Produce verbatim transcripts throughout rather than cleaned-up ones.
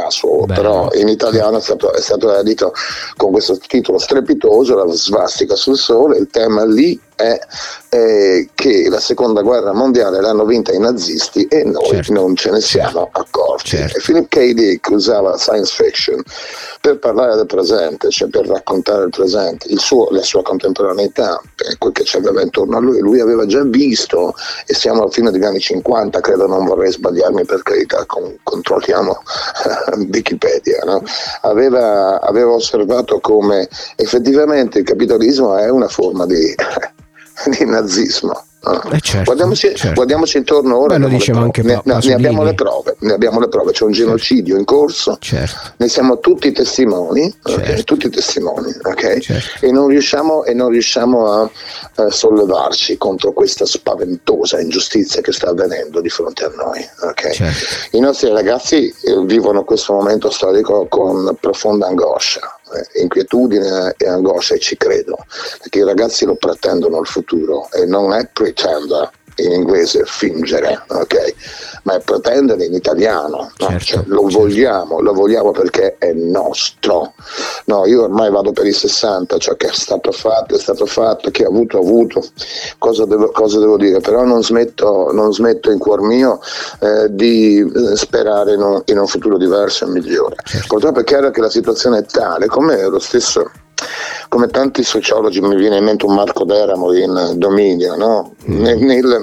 Password, Bello. però in italiano è stato, è stato edito con questo titolo strepitoso, la svastica sul sole. Il tema lì è eh, che la seconda guerra mondiale l'hanno vinta i nazisti e noi certo. non ce ne siamo certo. accorti. certo. E Philip K. Dick usava science fiction per parlare del presente, cioè per raccontare il presente, il suo, la sua contemporaneità, quel che c'aveva intorno a lui. Lui aveva già visto, e siamo alla fine degli anni cinquanta, credo, non vorrei sbagliarmi, per carità, con, controlliamo Wikipedia, no? aveva, aveva osservato come effettivamente il capitalismo è una forma di, di nazismo. No. Eh certo, guardiamoci, certo. guardiamoci intorno ora. Beh, lo diceva anche ne, pa- ne abbiamo le prove, ne abbiamo le prove, c'è un genocidio certo. in corso, certo. ne siamo tutti testimoni, certo. okay? tutti testimoni, okay? certo. e non riusciamo, e non riusciamo a, a sollevarci contro questa spaventosa ingiustizia che sta avvenendo di fronte a noi. Okay? Certo. I nostri ragazzi eh, vivono questo momento storico con profonda angoscia, eh, inquietudine e angoscia, e ci credo, perché i ragazzi lo pretendono il futuro, e non è pretender in inglese, fingere, ok? Ma è pretendere in italiano, no? certo, Cioè, lo certo. vogliamo, lo vogliamo perché è nostro. No, io ormai vado per i sessanta, ciò che è stato fatto è stato fatto, che ha avuto avuto, cosa devo, cosa devo dire, però non smetto, non smetto in cuor mio eh, di sperare in un, in un futuro diverso e migliore. Certo. Purtroppo è chiaro che la situazione è tale, come lo stesso, come tanti sociologi, mi viene in mente un Marco Deramo in Dominio, no? Mm. Nel, nel,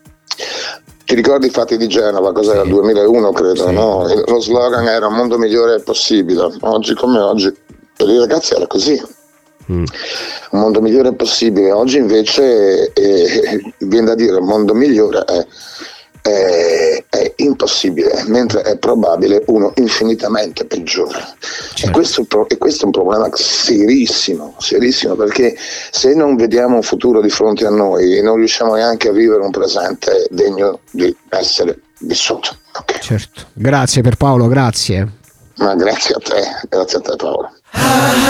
ti ricordi i fatti di Genova? Cos'era? Sì. Il duemilauno credo, sì. no? Lo slogan era "un mondo migliore è possibile". Oggi come oggi per i ragazzi era così. Mm. Un mondo migliore è possibile. Oggi invece eh, viene da dire un mondo migliore è È, è impossibile, mentre è probabile uno infinitamente peggiore. Certo. E, questo, e questo è un problema serissimo, serissimo, perché se non vediamo un futuro di fronte a noi, non riusciamo neanche a vivere un presente degno di essere vissuto. Okay. Certo. Grazie per Paolo, grazie. Ma grazie a te, grazie a te Paolo.